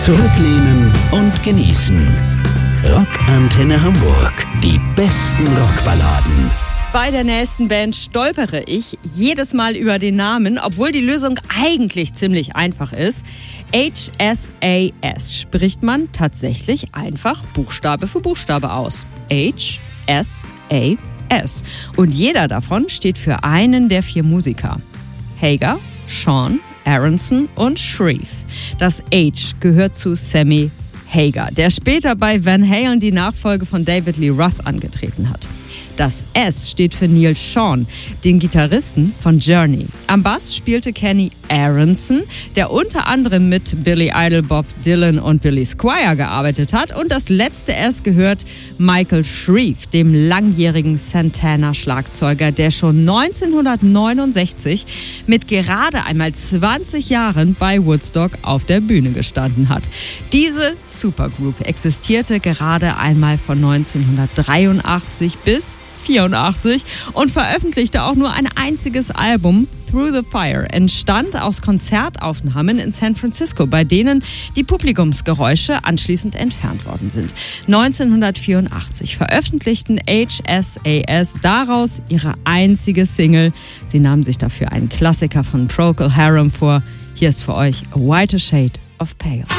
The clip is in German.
Zurücklehnen und genießen. Rockantenne Hamburg. Die besten Rockballaden. Bei der nächsten Band stolpere ich jedes Mal über den Namen, obwohl die Lösung eigentlich ziemlich einfach ist. HSAS spricht man tatsächlich einfach Buchstabe für Buchstabe aus. HSAS. Und jeder davon steht für einen der 4 Musiker. Hagar, Sean, Aronson und Shreve. Das H gehört zu Sammy Hagar, der später bei Van Halen die Nachfolge von David Lee Roth angetreten hat. Das S steht für Neil Schon, den Gitarristen von Journey. Am Bass spielte Kenny Aronson, der unter anderem mit Billy Idol, Bob Dylan und Billy Squier gearbeitet hat. Und das letzte S gehört Michael Shreve, dem langjährigen Santana-Schlagzeuger, der schon 1969 mit gerade einmal 20 Jahren bei Woodstock auf der Bühne gestanden hat. Diese Supergroup existierte gerade einmal von 1983 bis 1984 und veröffentlichte auch nur ein einziges Album. Through the Fire entstand aus Konzertaufnahmen in San Francisco, bei denen die Publikumsgeräusche anschließend entfernt worden sind. 1984 veröffentlichten HSAS daraus ihre einzige Single. Sie nahmen sich dafür einen Klassiker von Procol Harum vor. Hier ist für euch A Whiter Shade of Pale.